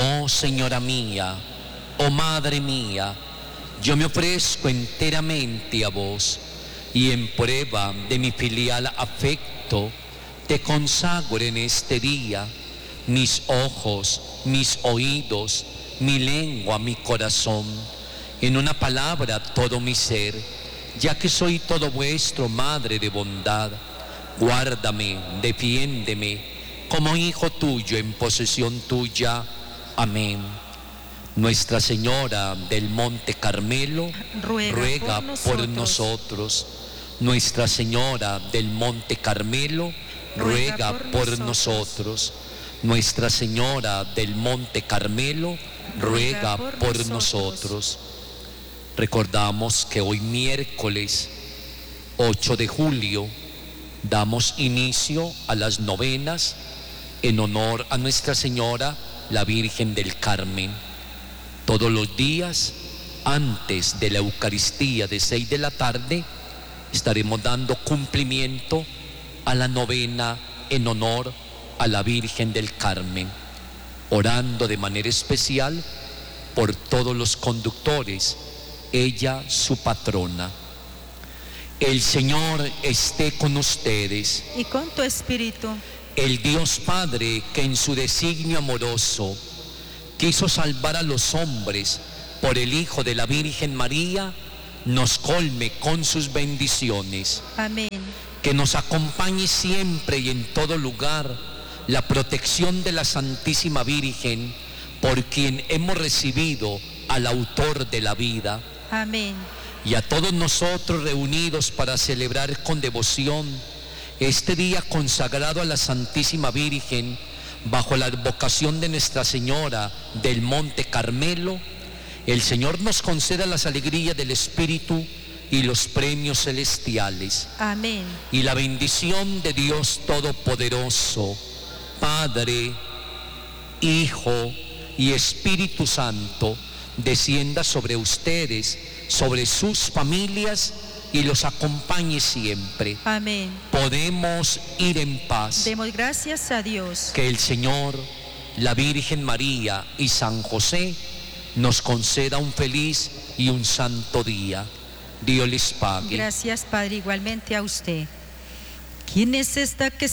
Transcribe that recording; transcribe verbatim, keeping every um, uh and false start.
Oh Señora mía, oh Madre mía, yo me ofrezco enteramente a vos y en prueba de mi filial afecto te consagro en este día mis ojos, mis oídos, mi lengua, mi corazón, en una palabra todo mi ser, ya que soy todo vuestro, Madre de bondad. Guárdame, defiéndeme como hijo tuyo en posesión tuya. Amén. Nuestra Señora del Monte Carmelo ruega, ruega por, nosotros. por nosotros. Nuestra Señora del Monte Carmelo ruega, ruega por, por nosotros. nosotros. Nuestra Señora del Monte Carmelo ruega, ruega por, por nosotros. nosotros. Recordamos que hoy miércoles ocho de julio damos inicio a las novenas en honor a Nuestra Señora, la Virgen del Carmen. Todos los días, antes de la Eucaristía de seis de la tarde, estaremos dando cumplimiento a la novena en honor a la Virgen del Carmen, orando de manera especial por todos los conductores, ella su patrona. El Señor esté con ustedes. Y con tu espíritu. El Dios Padre, que en su designio amoroso quiso salvar a los hombres por el Hijo de la Virgen María, nos colme con sus bendiciones. Amén. Que nos acompañe siempre y en todo lugar la protección de la Santísima Virgen, por quien hemos recibido al autor de la vida. Amén. Y a todos nosotros reunidos para celebrar con devoción este día consagrado a la Santísima Virgen, bajo la advocación de Nuestra Señora del Monte Carmelo, el Señor nos conceda las alegrías del Espíritu y los premios celestiales. Amén. Y la bendición de Dios Todopoderoso, Padre, Hijo y Espíritu Santo, descienda sobre ustedes, sobre sus familias y los acompañe siempre. Amén. Podemos ir en paz. Demos gracias a Dios. Que el Señor, la Virgen María y San José nos conceda un feliz y un santo día. Dios les pague. Gracias, Padre, igualmente a usted. ¿Quién es esta que